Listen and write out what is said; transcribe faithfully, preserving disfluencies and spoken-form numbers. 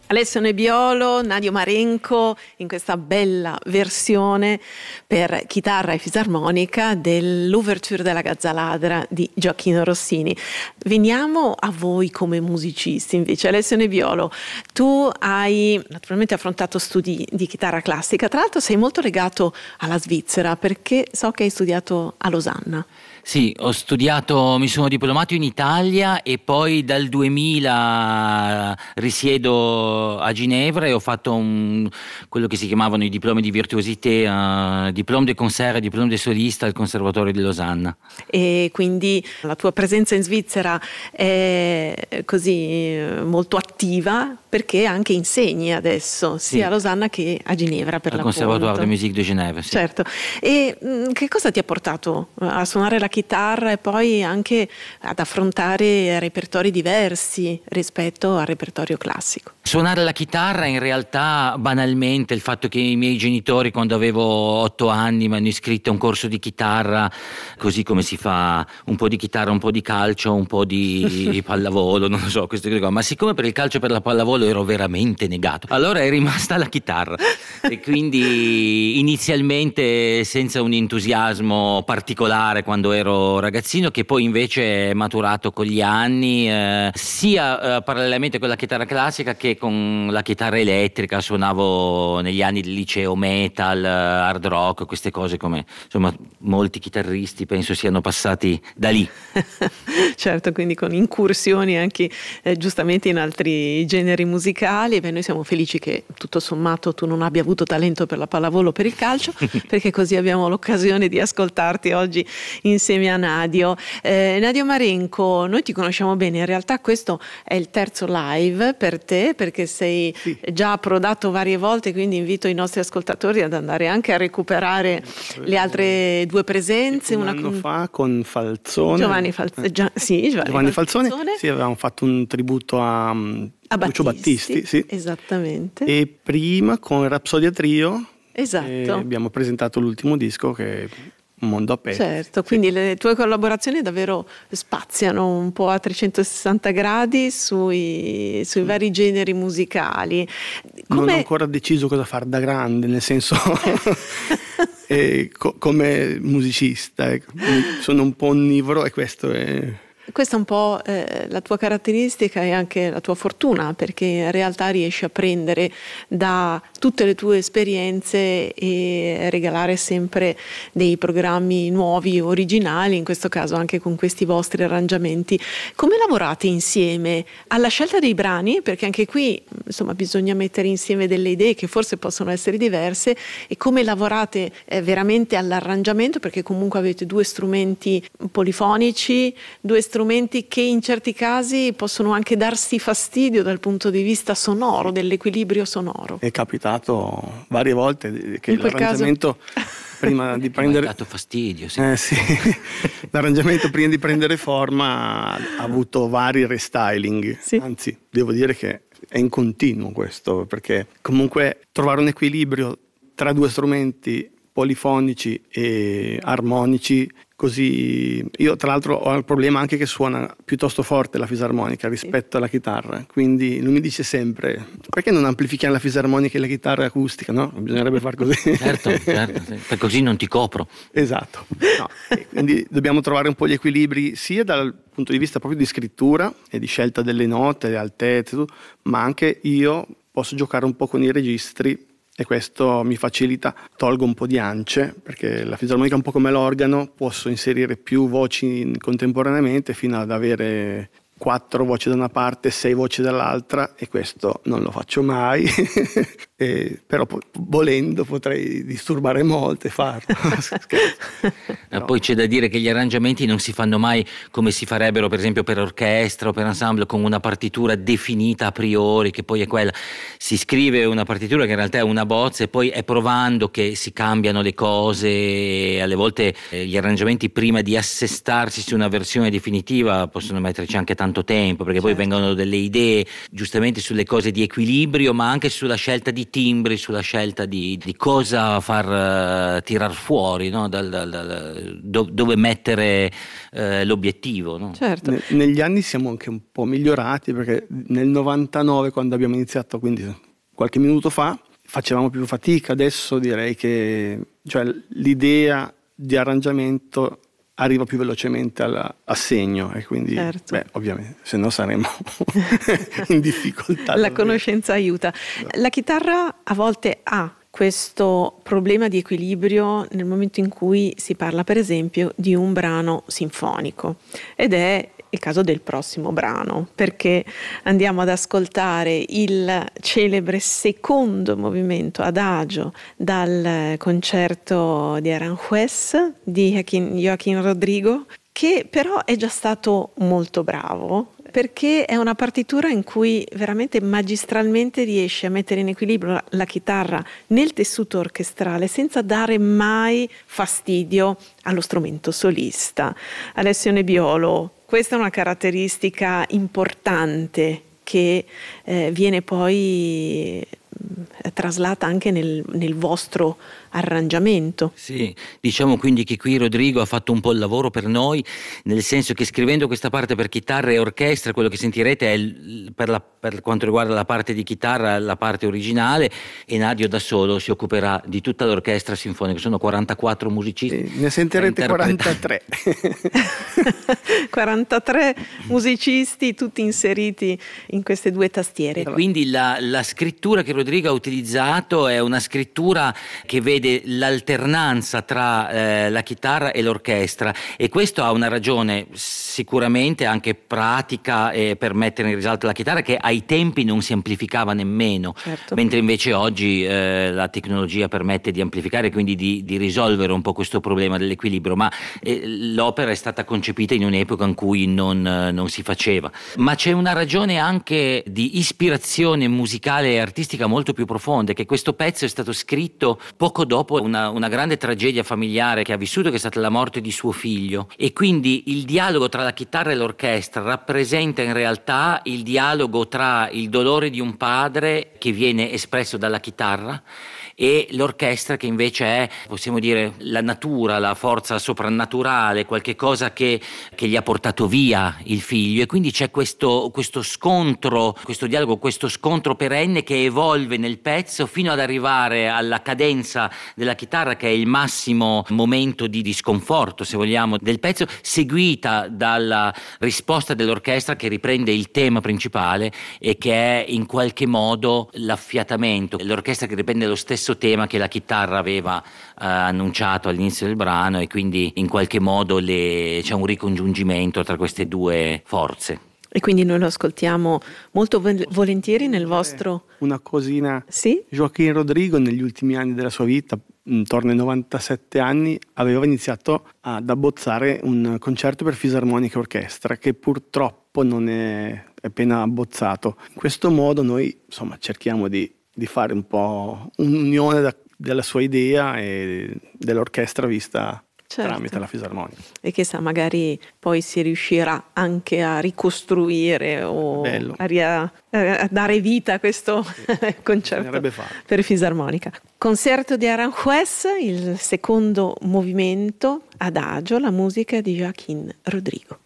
Alessio Nebiolo, Nadio Marenco in questa bella versione per chitarra e fisarmonica dell'Ouverture della Gazzaladra di Gioacchino Rossini. Veniamo a voi come musicisti invece. Alessio Nebiolo, tu hai naturalmente affrontato studi di chitarra classica, tra l'altro sei molto legato alla Svizzera perché so che hai studiato a Losanna. Sì, ho studiato, mi sono diplomato in Italia e poi dal duemila risiedo a Ginevra e ho fatto un, quello che si chiamavano i diplomi di virtuosité, uh, diplôme de concert e diplôme de soliste al Conservatorio di Losanna. E quindi la tua presenza in Svizzera è così molto attiva perché anche insegni adesso, sia sì. a Losanna che a Ginevra per al l'appunto. Conservatoire de Musique de Genève. Sì. Certo. E mh, che cosa ti ha portato a suonare la chitarra e poi anche ad affrontare repertori diversi rispetto al repertorio classico? Suonare la chitarra, in realtà, banalmente, il fatto che i miei genitori quando avevo otto anni mi hanno iscritto a un corso di chitarra, così come si fa un po' di chitarra, un po' di calcio, un po' di pallavolo, non lo so, queste cose, ma siccome per il calcio e per la pallavolo ero veramente negato, allora è rimasta la chitarra e quindi inizialmente senza un entusiasmo particolare quando ero ragazzino, che poi invece è maturato con gli anni, eh, sia eh, parallelamente con la chitarra classica che con la chitarra elettrica. Suonavo negli anni del liceo metal, hard rock, queste cose, come insomma molti chitarristi penso siano passati da lì. Certo, quindi con incursioni anche eh, giustamente in altri generi musicali. Beh, noi siamo felici che tutto sommato tu non abbia avuto talento per la pallavolo o per il calcio, perché così abbiamo l'occasione di ascoltarti oggi insieme a Nadio. Eh, Nadio Marenco, noi ti conosciamo bene, in realtà questo è il terzo live per te, perché sei sì. già approdato varie volte, quindi invito i nostri ascoltatori ad andare anche a recuperare le altre due presenze. Un una anno con... fa con Falzone. Giovanni, Falz... Gia... sì, Giovanni, Giovanni Falzone. Falzone. Sì, avevamo fatto un tributo a, a Lucio Battisti. Battisti sì. Esattamente. E prima con Rapsodia Trio. Esatto. Abbiamo presentato l'ultimo disco che è Un mondo a pezzi. Certo, quindi sì. le tue collaborazioni davvero spaziano un po' a trecentosessanta gradi sui, sui mm. vari generi musicali. Come... Non ho ancora deciso cosa fare da grande, nel senso e co- come musicista, ecco. Sono un po' onnivoro e questo è... Questa è un po' eh, la tua caratteristica e anche la tua fortuna, perché in realtà riesci a prendere da tutte le tue esperienze e regalare sempre dei programmi nuovi, originali, in questo caso anche con questi vostri arrangiamenti. Come lavorate insieme alla scelta dei brani? Perché anche qui insomma bisogna mettere insieme delle idee che forse possono essere diverse, e come lavorate eh, veramente all'arrangiamento, perché comunque avete due strumenti polifonici, due strumenti strumenti che in certi casi possono anche darsi fastidio dal punto di vista sonoro, dell'equilibrio sonoro. È capitato varie volte che in l'arrangiamento caso... prima di prendere... Ha dato fastidio, sì. Eh, sì. L'arrangiamento prima di prendere forma ha avuto vari restyling, sì. Anzi devo dire che è in continuo questo, perché comunque trovare un equilibrio tra due strumenti polifonici e armonici, così io tra l'altro ho il problema anche che suona piuttosto forte la fisarmonica rispetto sì. alla chitarra, quindi lui mi dice sempre: perché non amplifichiamo la fisarmonica e la chitarra acustica, no? Bisognerebbe far così. Certo, certo, sì. Per così non ti copro. Esatto, no. Quindi dobbiamo trovare un po' gli equilibri sia dal punto di vista proprio di scrittura e di scelta delle note, le altezze, ma anche io posso giocare un po' con i registri e questo mi facilita, tolgo un po' di ance, perché la fisarmonica è un po' come l'organo, posso inserire più voci contemporaneamente fino ad avere quattro voci da una parte, sei voci dall'altra, e questo non lo faccio mai. E, però po- volendo potrei disturbare molto e farlo. No. Poi c'è da dire che gli arrangiamenti non si fanno mai come si farebbero per esempio per orchestra o per ensemble, con una partitura definita a priori, che poi è quella. Si scrive una partitura che in realtà è una bozza e poi è provando che si cambiano le cose, e alle volte eh, gli arrangiamenti prima di assestarsi su una versione definitiva possono metterci anche tanto tempo, perché certo. poi vengono delle idee giustamente sulle cose di equilibrio, ma anche sulla scelta di di timbri, sulla scelta di, di cosa far uh, tirar fuori, no? dal, dal, dal, do, dove mettere uh, l'obiettivo. No? Certo. Ne, negli anni siamo anche un po' migliorati, perché nel novantanove, quando abbiamo iniziato, quindi qualche minuto fa, facevamo più fatica. Adesso direi che cioè, l'idea di arrangiamento arriva più velocemente all'assegno e quindi certo. beh, ovviamente se no saremmo in difficoltà. La conoscenza aiuta. La chitarra a volte ha questo problema di equilibrio nel momento in cui si parla per esempio di un brano sinfonico, ed è il caso del prossimo brano, perché andiamo ad ascoltare il celebre secondo movimento adagio dal concerto di Aranjuez di Joaquín, Joaquín Rodrigo, che però è già stato molto bravo, perché è una partitura in cui veramente magistralmente riesce a mettere in equilibrio la chitarra nel tessuto orchestrale senza dare mai fastidio allo strumento solista. Alessio Nebiolo, questa è una caratteristica importante che eh, viene poi eh, traslata anche nel, nel vostro arrangiamento. Sì, diciamo quindi che qui Rodrigo ha fatto un po' il lavoro per noi, nel senso che scrivendo questa parte per chitarra e orchestra, quello che sentirete è il, per, la, per quanto riguarda la parte di chitarra, la parte originale, e Nadio da solo si occuperà di tutta l'orchestra sinfonica. Sono quarantaquattro musicisti. Sì, ne sentirete quarantatré. quarantatré musicisti tutti inseriti in queste due tastiere. Quindi la, la scrittura che Rodrigo ha utilizzato è una scrittura che vede l'alternanza tra eh, la chitarra e l'orchestra, e questo ha una ragione sicuramente anche pratica eh, per mettere in risalto la chitarra, che ai tempi non si amplificava nemmeno, certo. mentre invece oggi eh, la tecnologia permette di amplificare, quindi di, di risolvere un po' questo problema dell'equilibrio, ma eh, l'opera è stata concepita in un'epoca in cui non, non si faceva. Ma c'è una ragione anche di ispirazione musicale e artistica molto più profonda, che questo pezzo è stato scritto poco dopo una, una grande tragedia familiare che ha vissuto, che è stata la morte di suo figlio, e quindi il dialogo tra la chitarra e l'orchestra rappresenta in realtà il dialogo tra il dolore di un padre che viene espresso dalla chitarra e l'orchestra, che invece è, possiamo dire, la natura, la forza soprannaturale, qualche cosa che, che gli ha portato via il figlio, e quindi c'è questo, questo scontro, questo dialogo, questo scontro perenne che evolve nel pezzo fino ad arrivare alla cadenza della chitarra, che è il massimo momento di, di sconforto, se vogliamo, del pezzo, seguita dalla risposta dell'orchestra che riprende il tema principale e che è in qualche modo l'affiatamento. L'orchestra che riprende lo stesso tema che la chitarra aveva eh, annunciato all'inizio del brano, e quindi in qualche modo le, c'è un ricongiungimento tra queste due forze. E quindi noi lo ascoltiamo molto volentieri nel vostro... Una cosina. Sì? Joaquín Rodrigo negli ultimi anni della sua vita, intorno ai novantasette anni, aveva iniziato ad abbozzare un concerto per fisarmonica e orchestra, che purtroppo non è appena abbozzato. In questo modo noi, insomma, cerchiamo di di fare un po' un'unione da, della sua idea e dell'orchestra vista certo. tramite la fisarmonica. E che sa, magari poi si riuscirà anche a ricostruire o a, ria, a dare vita a questo sì. concerto per fisarmonica. Concerto di Aranjuez, il secondo movimento adagio, la musica di Joaquín Rodrigo.